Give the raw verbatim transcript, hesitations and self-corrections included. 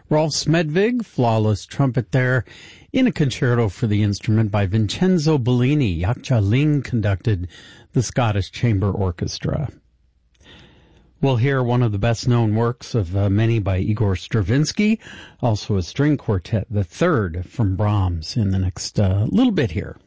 Rolf Smedvig, flawless trumpet there, in a concerto for the instrument by Vincenzo Bellini. Yakja Ling conducted the Scottish Chamber Orchestra. We'll hear one of the best-known works of uh, many by Igor Stravinsky, also a string quartet, the third from Brahms, in the next uh, little bit here.